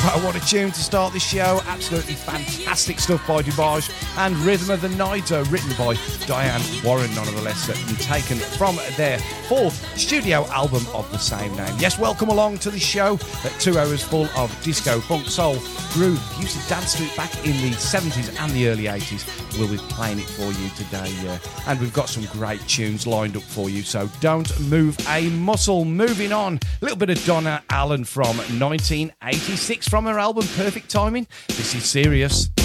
Well, what a tune to start the show. Absolutely fantastic stuff by Dubage and Rhythm of the Night, written by Diane Warren, nonetheless, and taken from their fourth studio album of the same name. Yes, welcome along to the show. 2 hours full of disco, funk, soul, groove. If you used to dance to it back in the 70s and the early 80s, we'll be playing it for you today. And we've got some great tunes lined up for you, so don't move a muscle. Moving on, a little bit of Donna Allen from 1986 from her album Perfect Timing. This is Serious.